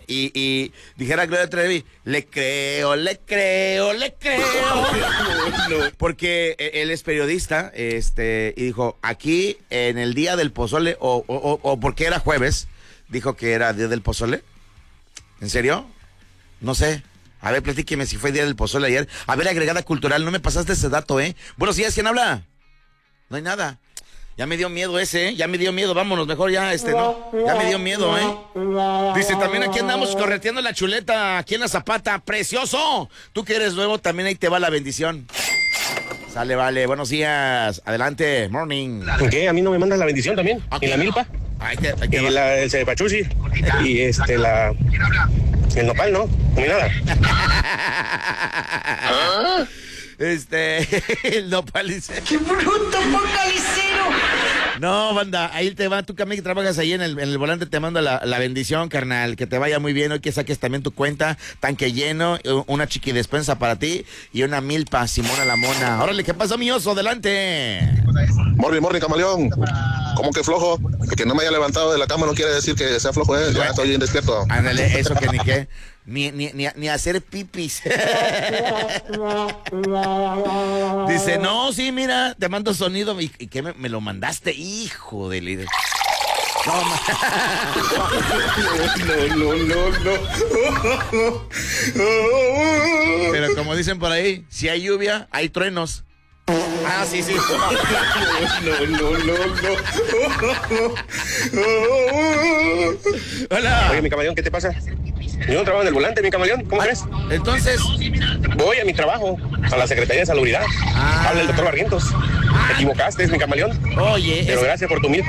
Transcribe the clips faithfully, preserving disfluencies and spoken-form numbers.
y, y dijera Gloria Trevi, le creo, le creo, le creo. No, no. Porque él es periodista, este, y dijo, aquí en el día del pozole, o, o, o, o porque era jueves, dijo que era día del pozole. ¿En serio? No sé. A ver, platíqueme si fue día del pozole ayer. A ver, agregada cultural, no me pasaste ese dato, ¿eh? Buenos días, ¿quién habla? No hay nada. Ya me dio miedo ese, ¿eh? Ya me dio miedo, vámonos, mejor ya, este, ¿no? Ya me dio miedo, ¿eh? Dice, también aquí andamos correteando la chuleta, aquí en la Zapata. ¡Precioso! Tú que eres nuevo, también ahí te va la bendición. Sale, vale, buenos días. Adelante, morning. ¿Qué? ¿A mí no me mandas la bendición también? Okay. ¿Y la milpa? Ahí te, ahí te y va. la, el cepachuchi. Y este, la... El nopal, ¿no? No hay nada. ¿Ah? Este, el nopal dice. ¡Qué bruto, focalicero! No, banda, ahí te va, tú también que trabajas ahí en el, en el volante, te mando la, la bendición, carnal, que te vaya muy bien, hoy que saques también tu cuenta, tanque lleno, una chiqui despensa para ti y una milpa, Simona la Mona. Órale, ¿qué pasa, mi oso? Adelante. Morning, morning, camaleón. ¿Cómo que flojo? Que no me haya levantado de la cama no quiere decir que sea flojo, ¿eh? Ya estoy bien despierto. Ándale, eso que ni qué. Ni, ni, ni, ni hacer pipis. Dice, no, sí, mira, te mando sonido. ¿Y, y qué me, me lo mandaste? Hijo de líder. No, no, no, no, no. Pero como dicen por ahí, si hay lluvia, hay truenos. Ah, sí, sí. No, no, no, no. Hola. Oye, mi camaleón, ¿qué te pasa? Yo no trabajo en el volante, mi camaleón, ¿cómo crees? Entonces, voy a mi trabajo, a la Secretaría de Salubridad. Ah. Habla el doctor Barrientos. Te equivocaste, mi camaleón. Oye. Pero es... gracias por tu milpa.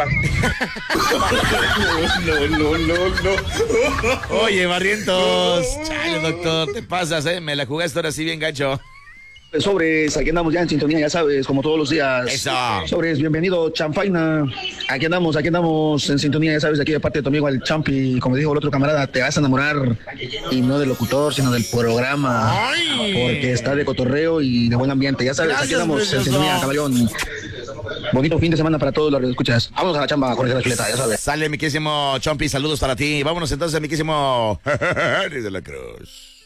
No, no, no, no. Oye, Barrientos. Chale, doctor, te pasas, ¿eh? Me la jugaste ahora sí bien gacho. Sobres, aquí andamos ya en sintonía, ya sabes, como todos los días. Eso. Sobres, bienvenido, Champaina. Aquí andamos, aquí andamos en sintonía, ya sabes, aquí de parte de tu amigo el Champi. Como dijo el otro camarada, te vas a enamorar, y no del locutor, sino del programa. Ay. Porque está de cotorreo y de buen ambiente. Ya sabes, Gracias, aquí andamos precioso. en sintonía, caballón. Bonito fin de semana para todos los que escuchas. Vamos a la chamba, corre la chuleta, ya sabes. Sale, mi quísimo Chompi, saludos para ti. Vámonos entonces, mi quísimo desde la Cruz.